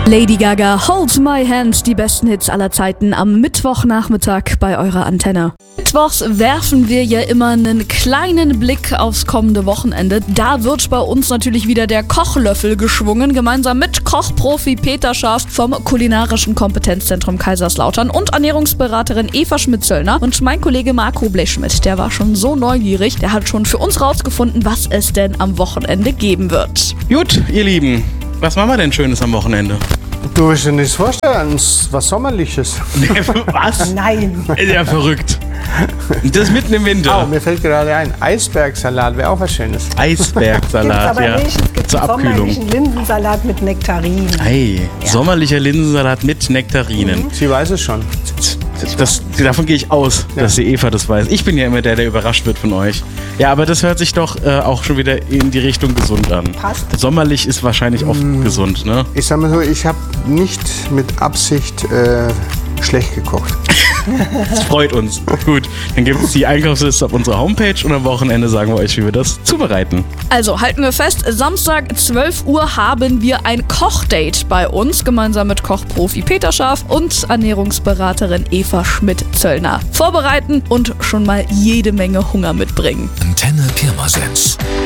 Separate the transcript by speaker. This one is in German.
Speaker 1: Lady Gaga, Hold My Hand, die besten Hits aller Zeiten am Mittwochnachmittag bei eurer Antenne. Mittwochs werfen wir ja immer einen kleinen Blick aufs kommende Wochenende. Da wird bei uns natürlich wieder der Kochlöffel geschwungen, gemeinsam mit Kochprofi Peter Scharf vom Kulinarischen Kompetenzzentrum Kaiserslautern und Ernährungsberaterin Eva Schmidt-Zöllner. Und mein Kollege Marco Blechschmidt, der war schon so neugierig, der hat schon für uns rausgefunden, was es denn am Wochenende geben wird.
Speaker 2: Gut, ihr Lieben, was machen wir denn Schönes am Wochenende?
Speaker 3: Du willst dir nichts vorstellen, was Sommerliches.
Speaker 2: Was?
Speaker 4: Nein.
Speaker 2: Ist ja verrückt. Das mitten im Winter.
Speaker 3: Oh, mir fällt gerade ein, Eisbergsalat wäre auch was Schönes.
Speaker 2: Eisbergsalat,
Speaker 4: aber
Speaker 2: ja.
Speaker 4: nicht. Es gibt
Speaker 2: Zur
Speaker 4: einen
Speaker 2: Abkühlung.
Speaker 4: sommerlichen Linsensalat mit Nektarinen.
Speaker 2: Hey, sommerlicher Linsensalat mit Nektarinen.
Speaker 3: Sie weiß es schon.
Speaker 2: Davon gehe ich aus, dass die Eva das weiß. Ich bin ja immer der überrascht wird von euch. Ja, aber das hört sich doch auch schon wieder in die Richtung gesund an.
Speaker 4: Passt.
Speaker 2: Sommerlich ist wahrscheinlich oft gesund, ne?
Speaker 3: Ich sag mal so, ich habe nicht mit Absicht schlecht gekocht.
Speaker 2: Das freut uns. Gut, dann gibt es die Einkaufsliste auf unserer Homepage und am Wochenende sagen wir euch, wie wir das zubereiten.
Speaker 1: Also halten wir fest, Samstag 12 Uhr haben wir ein Kochdate bei uns, gemeinsam mit Kochprofi Peter Scharf und Ernährungsberaterin Eva Schmidt-Zöllner. Vorbereiten und schon mal jede Menge Hunger mitbringen.
Speaker 5: Antenne Pirmasens.